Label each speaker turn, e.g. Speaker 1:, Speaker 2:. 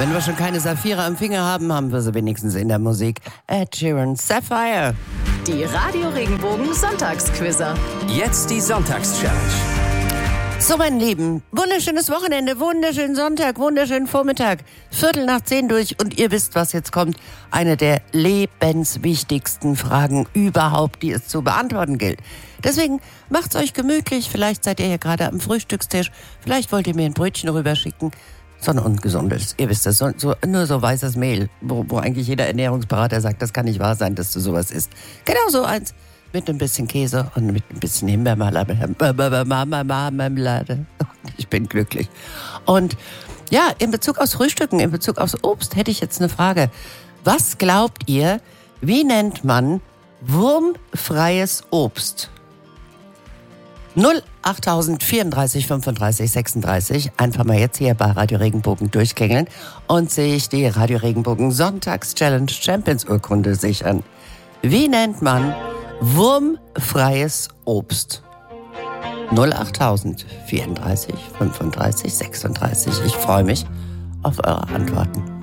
Speaker 1: Wenn wir schon keine Saphire am Finger haben, haben wir sie wenigstens in der Musik. Ed Sheeran, Sapphire.
Speaker 2: Die Radio Regenbogen Sonntagsquizzer.
Speaker 3: Jetzt die Sonntagschallenge.
Speaker 1: So, mein Lieben, wunderschönes Wochenende, wunderschönen Sonntag, wunderschönen Vormittag. 9:15 durch und ihr wisst, was jetzt kommt. Eine der lebenswichtigsten Fragen überhaupt, die es zu beantworten gilt. Deswegen macht's euch gemütlich. Vielleicht seid ihr ja gerade am Frühstückstisch. Vielleicht wollt ihr mir ein Brötchen rüberschicken. So ein ungesundes, ihr wisst das, nur so weißes Mehl, wo eigentlich jeder Ernährungsberater sagt, das kann nicht wahr sein, dass du sowas isst. Genau so eins. Mit ein bisschen Käse und mit ein bisschen Himbeermarmelade. Ich bin glücklich. Und ja, in Bezug aufs Frühstücken, in Bezug aufs Obst, hätte ich jetzt eine Frage. Was glaubt ihr, wie nennt man wurmfreies Obst? 08000 34 35 36. Einfach mal jetzt hier bei Radio Regenbogen durchklingeln und sich die Radio Regenbogen Sonntags-Challenge Champions Urkunde sichern. Wie nennt man wurmfreies Obst? 08000 34 35 36. Ich freue mich auf eure Antworten.